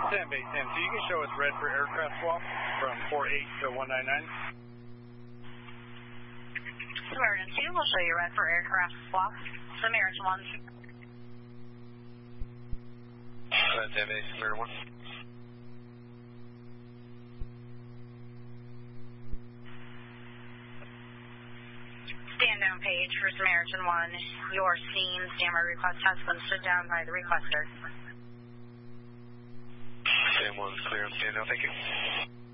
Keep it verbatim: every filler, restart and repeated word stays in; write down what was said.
Sam Bay, Sam, so you can show us red for aircraft swap from four eight to one nine nine. Samaritan two, we'll show you red for aircraft swap. Samaritan one. Red Sam Bay, Samaritan one. Stand down page for Samaritan one. Your scene standby request has been stood down by the requester. Sam one is clear on stand down, thank you.